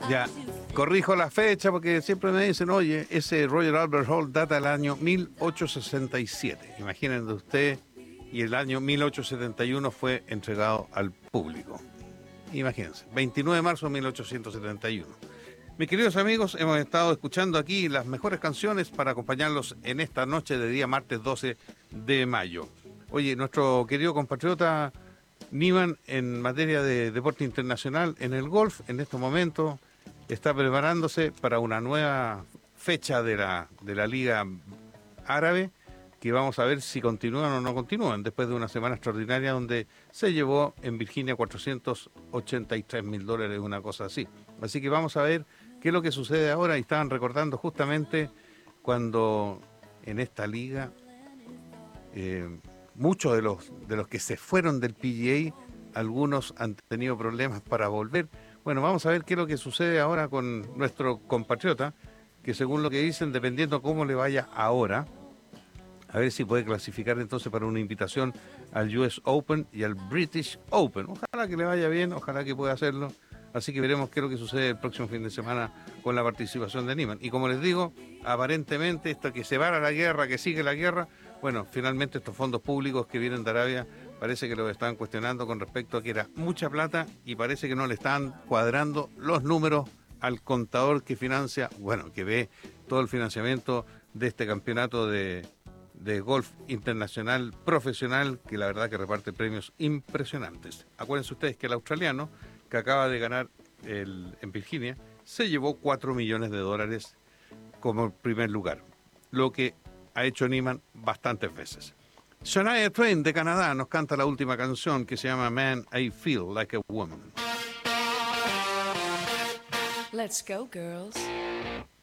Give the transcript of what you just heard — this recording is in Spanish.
Ya, corrijo la fecha porque siempre me dicen, oye, ese Royal Albert Hall data del año 1867. Imagínense usted, y el año 1871 fue entregado al público. Imagínense, 29 de marzo de 1871. Mis queridos amigos, hemos estado escuchando aquí las mejores canciones para acompañarlos en esta noche de día martes 12 de mayo. Oye, nuestro querido compatriota Niman, en materia de deporte internacional, en el golf, en estos momentos, está preparándose para una nueva fecha de la Liga Árabe, que vamos a ver si continúan o no continúan, después de una semana extraordinaria donde se llevó en Virginia $483.000, una cosa así. Así que vamos a ver qué es lo que sucede ahora, y estaban recordando justamente cuando en esta liga muchos de los que se fueron del PGA, algunos han tenido problemas para volver. Bueno, vamos a ver qué es lo que sucede ahora con nuestro compatriota, que según lo que dicen, dependiendo cómo le vaya ahora, a ver si puede clasificar entonces para una invitación al US Open y al British Open. Ojalá que le vaya bien, ojalá que pueda hacerlo. Así que veremos qué es lo que sucede el próximo fin de semana con la participación de Niman. Y como les digo, aparentemente esto que se va a la guerra, que sigue la guerra, bueno, finalmente estos fondos públicos que vienen de Arabia parece que lo están cuestionando con respecto a que era mucha plata y parece que no le están cuadrando los números al contador que financia, bueno, que ve todo el financiamiento de este campeonato de golf internacional profesional, que la verdad que reparte premios impresionantes. Acuérdense ustedes que el australiano, que acaba de ganar en Virginia, se llevó $4 millones como primer lugar, lo que ha hecho Niman bastantes veces. Shania Twain de Canadá nos canta la última canción, que se llama Man, I Feel Like a Woman. Let's go, girls.